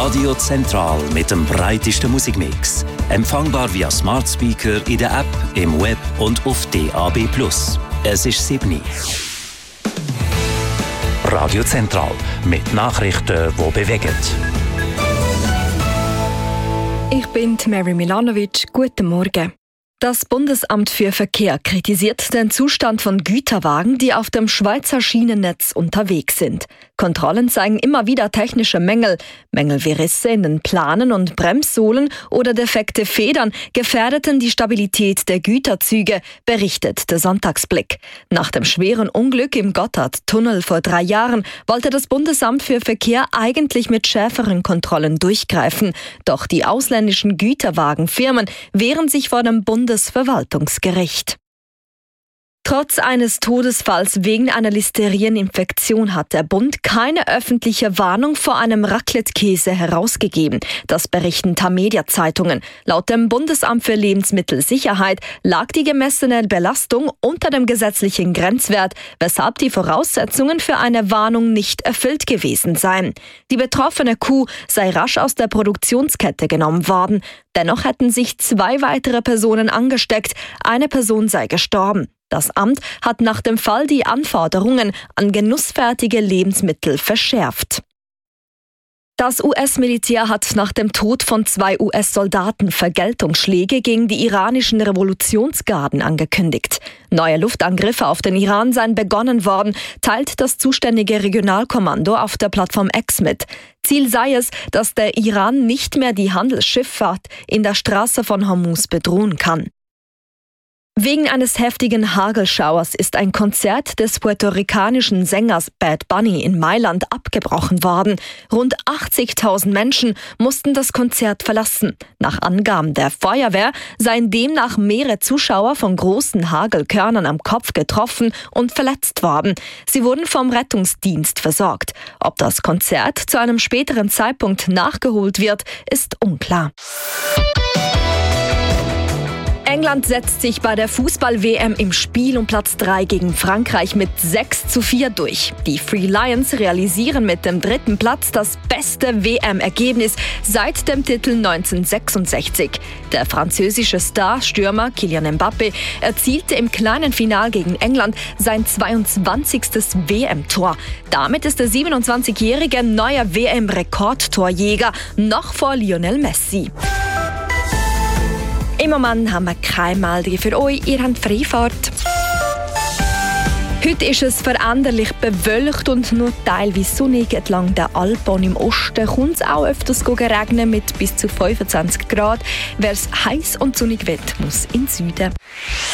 Radio Zentral mit dem breitesten Musikmix. Empfangbar via Smart Speaker in der App, im Web und auf DAB+. Es ist 7 Uhr. Radio Zentral mit Nachrichten, die bewegen. Ich bin Mary Milanovic. Guten Morgen. Das Bundesamt für Verkehr kritisiert den Zustand von Güterwagen, die auf dem Schweizer Schienennetz unterwegs sind. Kontrollen zeigen immer wieder technische Mängel. Mängel wie Risse in den Planen und Bremssohlen oder defekte Federn gefährdeten die Stabilität der Güterzüge, berichtet der Sonntagsblick. Nach dem schweren Unglück im Gotthardtunnel vor 3 Jahren wollte das Bundesamt für Verkehr eigentlich mit schärferen Kontrollen durchgreifen. Doch die ausländischen Güterwagenfirmen wehren sich vor dem Bundesverwaltungsgericht. Trotz eines Todesfalls wegen einer Listerieninfektion hat der Bund keine öffentliche Warnung vor einem Raclette-Käse herausgegeben. Das berichten Tamedia-Zeitungen. Laut dem Bundesamt für Lebensmittelsicherheit lag die gemessene Belastung unter dem gesetzlichen Grenzwert, weshalb die Voraussetzungen für eine Warnung nicht erfüllt gewesen seien. Die betroffene Kuh sei rasch aus der Produktionskette genommen worden. Dennoch hätten sich 2 weitere Personen angesteckt. Eine Person sei gestorben. Das Amt hat nach dem Fall die Anforderungen an genussfertige Lebensmittel verschärft. Das US-Militär hat nach dem Tod von 2 US-Soldaten Vergeltungsschläge gegen die iranischen Revolutionsgarden angekündigt. Neue Luftangriffe auf den Iran seien begonnen worden, teilt das zuständige Regionalkommando auf der Plattform X mit. Ziel sei es, dass der Iran nicht mehr die Handelsschifffahrt in der Straße von Hormuz bedrohen kann. Wegen eines heftigen Hagelschauers ist ein Konzert des puerto-ricanischen Sängers Bad Bunny in Mailand abgebrochen worden. Rund 80.000 Menschen mussten das Konzert verlassen. Nach Angaben der Feuerwehr seien demnach mehrere Zuschauer von großen Hagelkörnern am Kopf getroffen und verletzt worden. Sie wurden vom Rettungsdienst versorgt. Ob das Konzert zu einem späteren Zeitpunkt nachgeholt wird, ist unklar. England setzt sich bei der Fußball-WM im Spiel um Platz 3 gegen Frankreich mit 6:4 durch. Die Three Lions realisieren mit dem 3. Platz das beste WM-Ergebnis seit dem Titel 1966. Der französische Star-Stürmer Kylian Mbappé erzielte im kleinen Final gegen England sein 22. WM-Tor. Damit ist der 27-jährige neuer WM-Rekordtorjäger noch vor Lionel Messi. Im Moment haben wir keine Meldung für euch, ihr habt Freifahrt. Heute ist es veränderlich bewölkt und nur teilweise sonnig. Entlang der Alpen und im Osten kommt es auch öfters regnen mit bis zu 25 Grad. Wer es heiß und sonnig will, muss in den Süden.